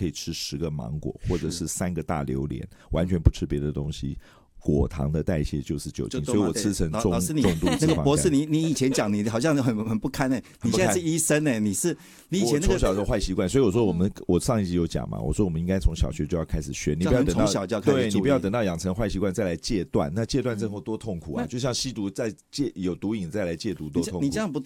可以吃10个芒果，或者是3个大榴莲，完全不吃别的东西。果糖的代谢就是酒精，所以我吃成重度脂肪那个博士，你以前讲你好像很不堪你现在是医生你以前那个从小的坏习惯，所以我说我上一集有讲嘛，我说我们应该从小学就要开始学，你不要等到从小就要开始， 对，你不要等到养成坏习惯再来戒断，那戒断之后多痛苦啊！就像吸毒有毒瘾再来戒毒多痛苦。 你这样